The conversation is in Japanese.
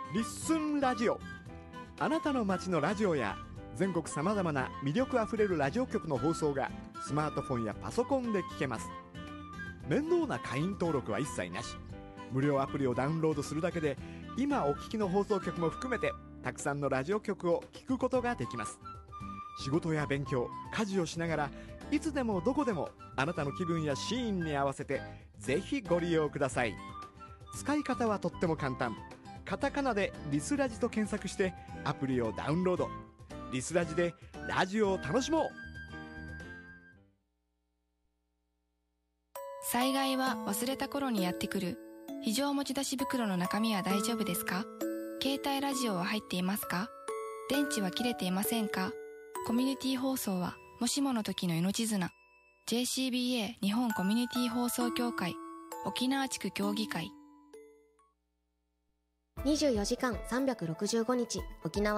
リッスンラジオ。あなたの街のラジオや全国さまざまな魅力あふれるラジオ局の放送がスマートフォンやパソコンで聞けます。面倒な会員登録は一切なし、無料アプリをダウンロードするだけで今お聞きの放送局も含めてたくさんのラジオ局を聞くことができます。仕事や勉強、家事をしながらいつでもどこでもあなたの気分やシーンに合わせてぜひご利用ください。使い方はとっても簡単。カタカナでリスラジと検索してアプリをダウンロード。リスラジでラジオを楽しもう。 災害は忘れた頃にやってくる。非常持ち出し袋の中身は大丈夫ですか？携帯ラジオは入っていますか？電池は切れていませんか？コミュニティ放送はもしもの時の命綱。 JCBA 日本コミュニティ放送協会沖縄地区協議会。 24時間365日沖縄